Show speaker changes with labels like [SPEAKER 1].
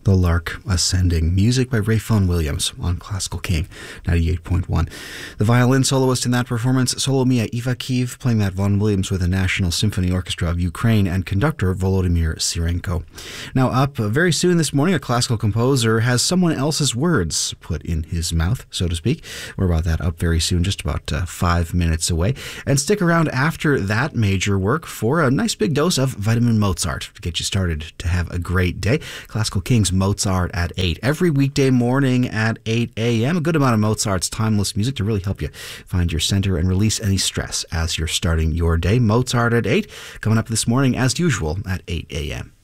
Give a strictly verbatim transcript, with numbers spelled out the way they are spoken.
[SPEAKER 1] The Lark Ascending, music by Ray Vaughan Williams on Classical King ninety-eight point one. The violin soloist in that performance, Solomia Ivakiv, playing that Vaughan Williams with the National Symphony Orchestra of Ukraine, and conductor Volodymyr Sirenko. Now up uh, very soon this morning, a classical composer has someone else's words put in his mouth, so to speak. More about that up very soon, just about uh, five minutes away. And stick around after that major work for a nice big dose of Vitamin Mozart to get you started to have a great day. Classical King's Mozart at eight. Every weekday morning at eight a.m. A good amount of Mozart's timeless music to really help you find your center and release any stress as you're starting your day. Mozart at eight, coming up this morning as usual at eight a.m.